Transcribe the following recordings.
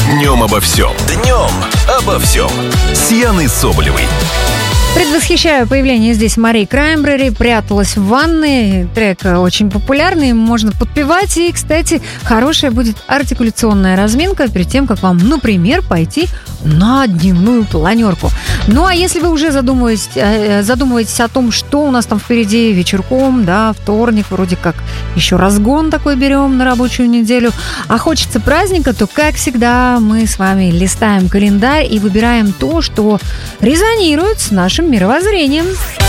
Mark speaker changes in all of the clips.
Speaker 1: Днем обо всем. Днем обо всем. С Яной Соболевой.
Speaker 2: Предвосхищаю появление здесь Мари Краймбрери. «Пряталась в ванной». Трек очень популярный, можно подпевать. И, кстати, хорошая будет артикуляционная разминка перед тем, как вам, например, пойти на дневную планерку. Ну, а если вы уже задумываетесь о том, что у нас там впереди вечерком, да, вторник, вроде как еще разгон такой берем на рабочую неделю, а хочется праздника, то, как всегда, мы с вами листаем календарь и выбираем то, что резонирует с нашим мировоззрением.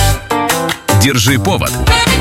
Speaker 1: Держи повод.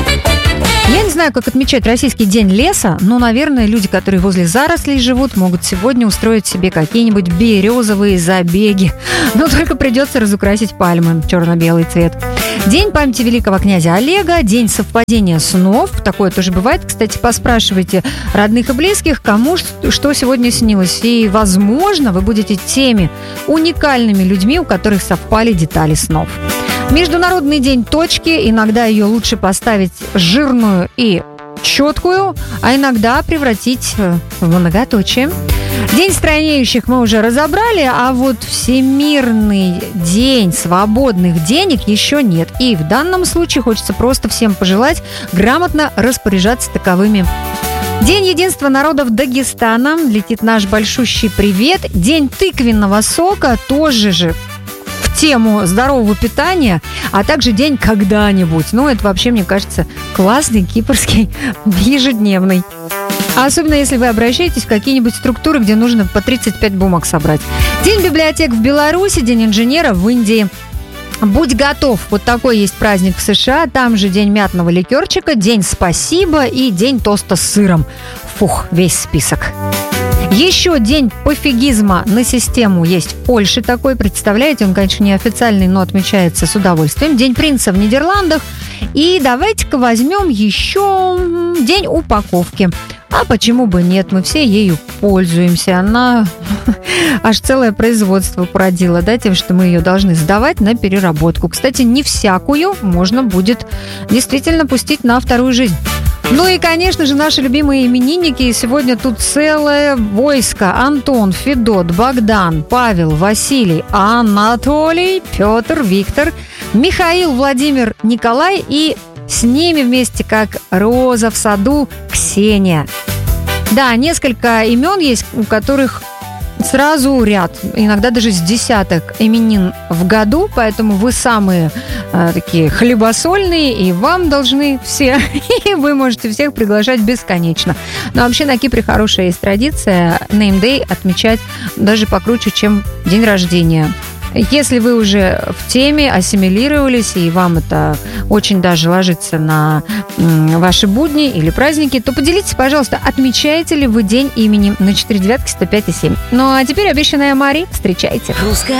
Speaker 2: Я не знаю, как отмечать Российский день леса, но, наверное, люди, которые возле зарослей живут, могут сегодня устроить себе какие-нибудь березовые забеги. Но только придется разукрасить пальмы черно-белый цвет. День памяти великого князя Олега, день совпадения снов. Такое тоже бывает. Кстати, поспрашивайте родных и близких, кому что сегодня снилось. И, возможно, вы будете теми уникальными людьми, у которых совпали детали снов. Международный день точки. Иногда ее лучше поставить жирную и четкую, а иногда превратить в многоточие. День стройнеющих мы уже разобрали, а вот Всемирный день свободных денег еще нет. И в данном случае хочется просто всем пожелать грамотно распоряжаться таковыми. День единства народов Дагестана. Летит наш большущий привет. День тыквенного сока. Тоже же в тему здорового питания, а также день когда-нибудь. Ну, это вообще, мне кажется, классный кипрский ежедневный. Особенно, если вы обращаетесь в какие-нибудь структуры, где нужно по 35 бумаг собрать. День библиотек в Беларуси, день инженера в Индии. Будь готов, вот такой есть праздник в США. Там же день мятного ликерчика, день спасибо и день тоста с сыром. Фух, весь список. Еще день пофигизма на систему есть в Польше такой. Представляете, он, конечно, неофициальный, но отмечается с удовольствием. День принца в Нидерландах. И давайте-ка возьмем еще день упаковки. А почему бы нет? Мы все ею пользуемся. Она аж целое производство породила, да, тем, что мы ее должны сдавать на переработку. Кстати, не всякую можно будет действительно пустить на вторую жизнь. Ну и, конечно же, наши любимые именинники. И сегодня тут целое войско. Антон, Федот, Богдан, Павел, Василий, Анатолий, Петр, Виктор, Михаил, Владимир, Николай и с ними вместе, как роза в саду, Ксения. Да, несколько имен есть, у которых сразу ряд, иногда даже с десяток именин в году, поэтому вы самые такие хлебосольные, и вам должны все, и вы можете всех приглашать бесконечно. Но вообще на Кипре хорошая есть традиция Name Day отмечать даже покруче, чем день рождения. Если вы уже в теме, ассимилировались, и вам это очень даже ложится на ваши будни или праздники, то поделитесь, пожалуйста, отмечаете ли вы день имени на 4 девятки 105 и 7. Ну а теперь обещанная Мари. Встречайте.
Speaker 3: Русское